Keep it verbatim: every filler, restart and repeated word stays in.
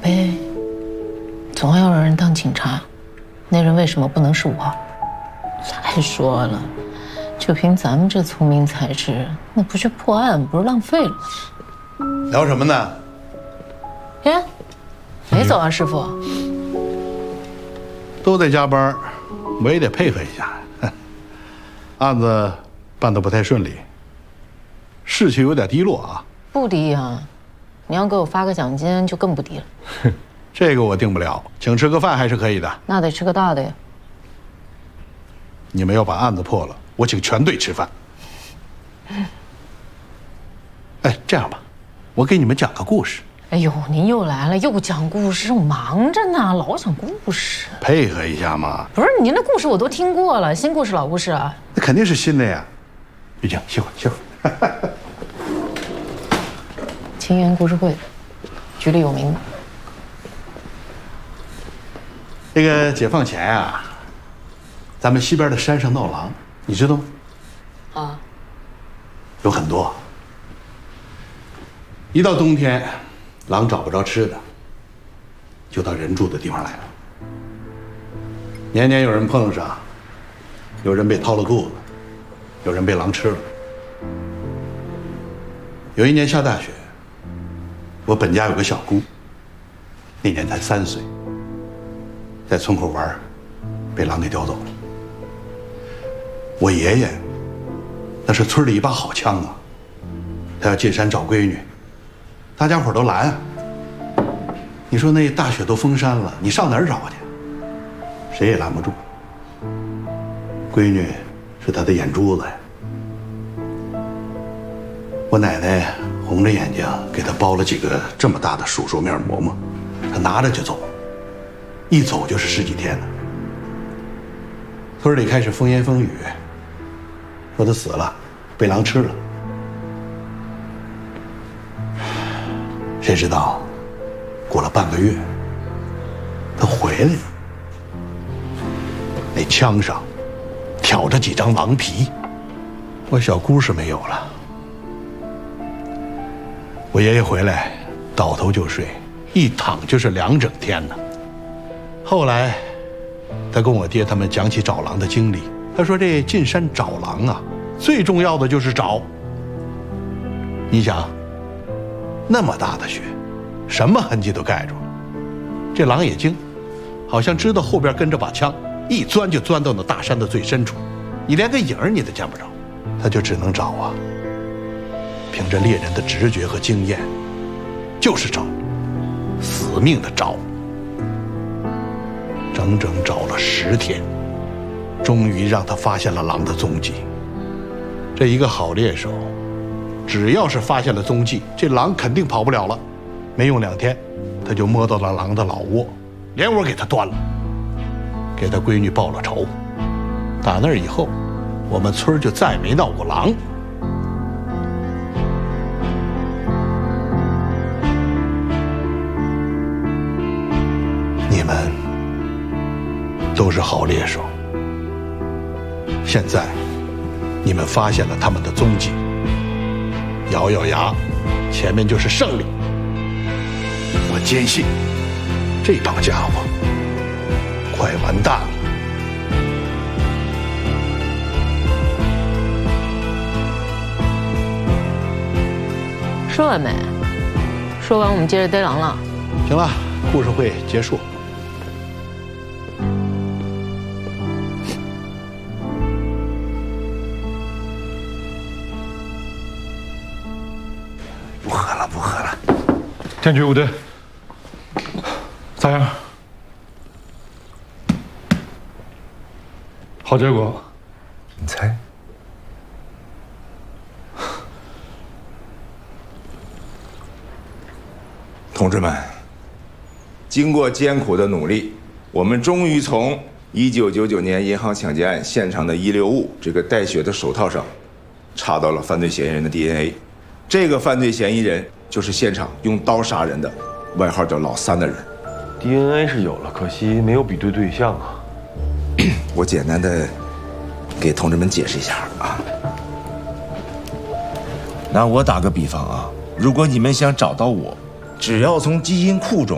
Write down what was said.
呗，总要有人当警察，那人为什么不能是我？再说了，就凭咱们这聪明才智，那不去破案，不是浪费了吗？ 聊什么呢？ 耶，没走啊，师傅。 都在加班，我也得配合一下。案子办得不太顺利，士气有点低落啊。 不低呀，你要给我发个奖金，就更不低了。 这个我定不了，请吃个饭还是可以的。 那得吃个大的呀。 你们要把案子破了，我请全队吃饭。哎，这样吧，我给你们讲个故事。 哎呦，您又来了，又讲故事，我忙着呢，老讲故事。 配合一下嘛。 不是，您的故事我都听过了，新故事老故事啊。 那肯定是新的呀。玉静，歇会儿，歇会儿。 清源故事会，局里有名的。 这个解放前啊，咱们西边的山上闹狼，你知道吗？ 啊， 有很多。一到冬天，狼找不着吃的，就到人住的地方来了。年年有人碰上，有人被掏了肚子，有人被狼吃了。有一年下大雪，我本家有个小姑，那年才三岁，在村口玩，被狼给叼走了。我爷爷，那是村里一把好枪啊，他要进山找闺女，大家伙都拦啊。你说那大雪都封山了，你上哪儿找去？谁也拦不住。闺女是他的眼珠子呀。我奶奶红着眼睛给他包了几个这么大的叔叔面馍馍，他拿着就走，一走就是十几天呢。村里开始风言风语，说他死了，被狼吃了。谁知道，过了半个月，他回来了，那枪上挑着几张狼皮。我小姑是没有了。我爷爷回来，倒头就睡，一躺就是两整天呢。后来，他跟我爹他们讲起找狼的经历，他说这进山找狼啊，最重要的就是找。你想，那么大的雪，什么痕迹都盖住了。这狼也精，好像知道后边跟着把枪，一钻就钻到那大山的最深处，你连个影儿你都见不着，他就只能找啊。凭着猎人的直觉和经验，就是找，死命的找，整整找了十天，终于让他发现了狼的踪迹。这一个好猎手，只要是发现了踪迹，这狼肯定跑不了了。没用两天，他就摸到了狼的老窝，连窝给他端了，给他闺女报了仇。打那以后，我们村就再没闹过狼。你们都是好猎手，现在你们发现了他们的踪迹，咬咬牙，前面就是胜利。我坚信这帮家伙快完蛋了。 说完没？说完我们接着逮狼了。 行了，故事会结束。不喝了，不喝了。 天局五队，咋样？好结果？ 你猜？ 同志们，经过艰苦的努力，我们终于从一九九九年银行抢劫案现场的遗留物这个带血的手套上，查到了犯罪嫌疑人的 D N A。这个犯罪嫌疑人就是现场用刀杀人的，外号叫老三的人。 D N A 是有了，可惜没有比对对象啊。 我简单的给同志们解释一下啊。拿我打个比方啊，如果你们想找到我，只要从基因库中